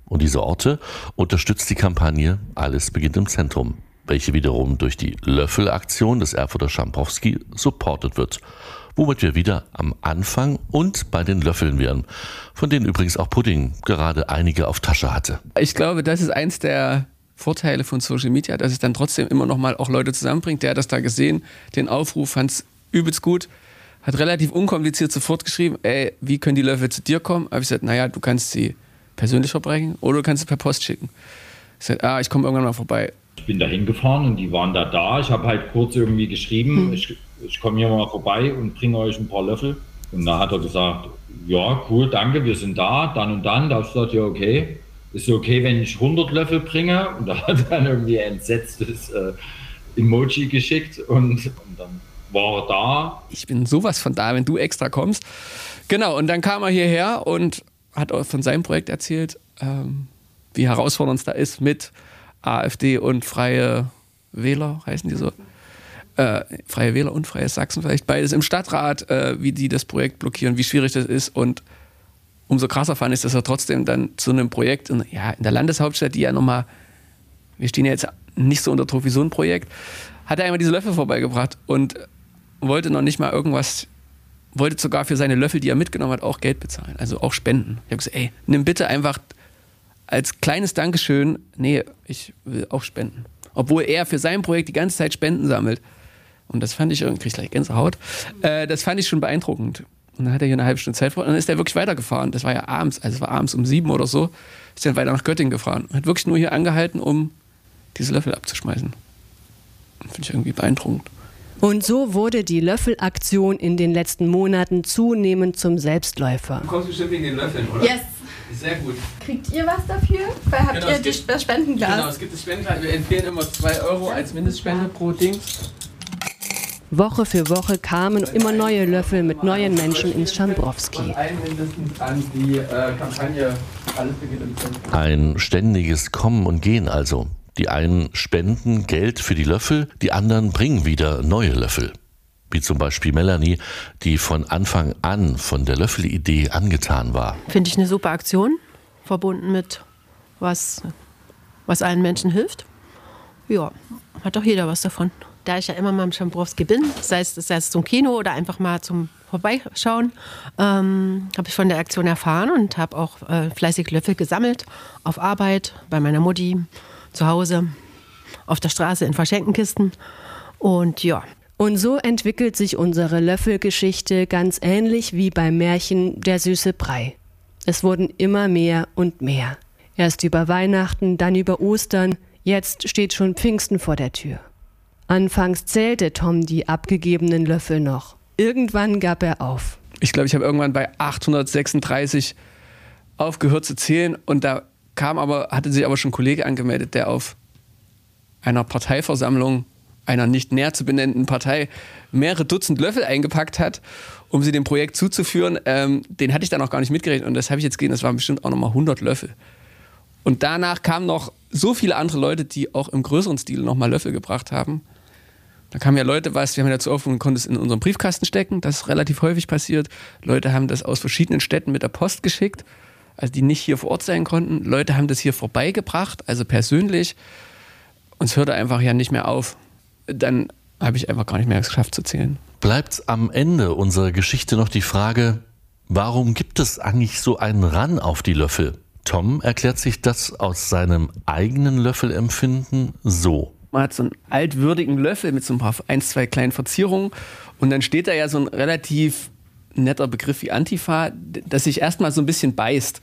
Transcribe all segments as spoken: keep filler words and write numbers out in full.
Und diese Orte unterstützt die Kampagne Alles beginnt im Zentrum, welche wiederum durch die Löffelaktion des Erfurter Schampowski supportet wird. Womit wir wieder am Anfang und bei den Löffeln wären, von denen übrigens auch Pudding gerade einige auf Tasche hatte. Ich glaube, das ist eins der Vorteile von Social Media, dass es dann trotzdem immer noch mal auch Leute zusammenbringt. Der hat das da gesehen, den Aufruf, fand es übelst gut, hat relativ unkompliziert sofort geschrieben, ey, wie können die Löffel zu dir kommen? Habe ich gesagt, naja, du kannst sie persönlich verbrechen oder du kannst sie per Post schicken. Ich sagte, ah, ich komme irgendwann mal vorbei. Ich bin da hingefahren und die waren da da. Ich habe halt kurz irgendwie geschrieben, hm. ich, ich komme hier mal vorbei und bringe euch ein paar Löffel. Und da hat er gesagt, ja, cool, danke, wir sind da, dann und dann. Da habe ich gesagt, ja, okay, ist okay, wenn ich hundert Löffel bringe. Und da hat er dann irgendwie ein entsetztes äh, Emoji geschickt und, und dann war er da. Ich bin sowas von da, wenn du extra kommst. Genau, und dann kam er hierher und hat auch von seinem Projekt erzählt, ähm, wie herausfordernd es da ist mit AfD und Freie Wähler, heißen die so? Äh, Freie Wähler und Freies Sachsen vielleicht, beides im Stadtrat, äh, wie die das Projekt blockieren, wie schwierig das ist. Und umso krasser fand ich, dass er trotzdem dann zu einem Projekt in, ja, in der Landeshauptstadt, die ja nochmal, wir stehen ja jetzt nicht so unter Druck wie so ein Projekt, hat er einmal diese Löffel vorbeigebracht und wollte noch nicht mal irgendwas, wollte sogar für seine Löffel, die er mitgenommen hat, auch Geld bezahlen, also auch spenden. Ich habe gesagt, ey, nimm bitte einfach als kleines Dankeschön, nee, ich will auch spenden. Obwohl er für sein Projekt die ganze Zeit Spenden sammelt. Und das fand ich, irgendwie, krieg ich gleich Gänsehaut, äh, das fand ich schon beeindruckend. Und dann hat er hier eine halbe Stunde Zeit vor und dann ist er wirklich weitergefahren. Das war ja abends, also es war abends um sieben oder so, ist dann weiter nach Göttingen gefahren. Und hat wirklich nur hier angehalten, um diese Löffel abzuschmeißen. Finde ich irgendwie beeindruckend. Und so wurde die Löffelaktion in den letzten Monaten zunehmend zum Selbstläufer. Du kommst bestimmt wegen den Löffeln, oder? Yes. Sehr gut. Kriegt ihr was dafür? Weil habt genau, ihr gibt, das Spendenglas? Genau, es gibt das Spendenglas. Wir empfehlen immer zwei Euro als Mindestspende pro Dings. Woche für Woche kamen immer neue Löffel mit neuen Menschen ins Schampowski. Und ein mindestens an die äh, Kampagne Alles beginnt im Zentrum. Ein ständiges Kommen und Gehen also. Die einen spenden Geld für die Löffel, die anderen bringen wieder neue Löffel. Wie zum Beispiel Melanie, die von Anfang an von der Löffelidee angetan war. Finde ich eine super Aktion, verbunden mit was, was allen Menschen hilft. Ja, hat doch jeder was davon. Da ich ja immer mal im Schampowski bin, sei es, sei es zum Kino oder einfach mal zum Vorbeischauen, ähm, habe ich von der Aktion erfahren und habe auch äh, fleißig Löffel gesammelt. Auf Arbeit, bei meiner Mutti, zu Hause, auf der Straße in Verschenkenkisten. Und ja. Und so entwickelt sich unsere Löffelgeschichte ganz ähnlich wie beim Märchen Der süße Brei. Es wurden immer mehr und mehr. Erst über Weihnachten, dann über Ostern, jetzt steht schon Pfingsten vor der Tür. Anfangs zählte Tom die abgegebenen Löffel noch. Irgendwann gab er auf. Ich glaube, ich habe irgendwann bei achthundertsechsunddreißig aufgehört zu zählen und da kam aber, hatte sich aber schon ein Kollege angemeldet, der auf einer Parteiversammlung einer nicht näher zu benennenden Partei mehrere Dutzend Löffel eingepackt hat, um sie dem Projekt zuzuführen. Ähm, den hatte ich dann auch gar nicht mitgerechnet und das habe ich jetzt gesehen, das waren bestimmt auch nochmal hundert Löffel. Und danach kamen noch so viele andere Leute, die auch im größeren Stil nochmal Löffel gebracht haben. Da kamen ja Leute, was, wir haben ja dazu aufgerufen, konnten es in unseren Briefkasten stecken, das ist relativ häufig passiert. Leute haben das aus verschiedenen Städten mit der Post geschickt, also die nicht hier vor Ort sein konnten. Leute haben das hier vorbeigebracht, also persönlich. Und es hörte einfach ja nicht mehr auf. Dann habe ich einfach gar nicht mehr geschafft zu zählen. Bleibt am Ende unserer Geschichte noch die Frage, warum gibt es eigentlich so einen Run auf die Löffel? Tom erklärt sich das aus seinem eigenen Löffelempfinden so. Man hat so einen altwürdigen Löffel mit so ein paar, ein, zwei kleinen Verzierungen und dann steht da ja so ein relativ netter Begriff wie Antifa, das sich erstmal so ein bisschen beißt,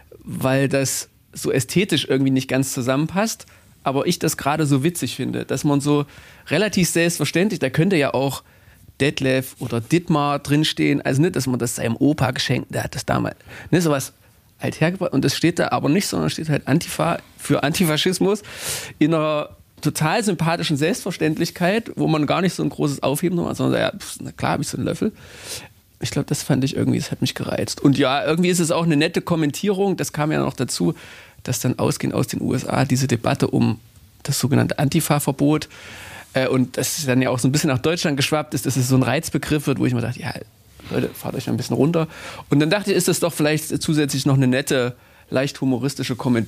weil das so ästhetisch irgendwie nicht ganz zusammenpasst. Aber ich das gerade so witzig finde, dass man so relativ selbstverständlich, da könnte ja auch Detlef oder Dittmar drinstehen, also nicht, dass man das seinem Opa geschenkt, der hat das damals, ne, sowas alt hergebracht und das steht da aber nicht, sondern steht halt Antifa für Antifaschismus in einer total sympathischen Selbstverständlichkeit, wo man gar nicht so ein großes Aufheben hat, sondern ja, pf, na klar habe ich so einen Löffel. Ich glaube, das fand ich irgendwie, das hat mich gereizt. Und ja, irgendwie ist es auch eine nette Kommentierung, das kam ja noch dazu, dass dann ausgehend aus den U S A diese Debatte um das sogenannte Antifa-Verbot äh, und das dann ja auch so ein bisschen nach Deutschland geschwappt ist, dass es so ein Reizbegriff wird, wo ich mir dachte, ja, Leute, fahrt euch mal ein bisschen runter. Und dann dachte ich, ist das doch vielleicht zusätzlich noch eine nette, leicht humoristische Kommentar.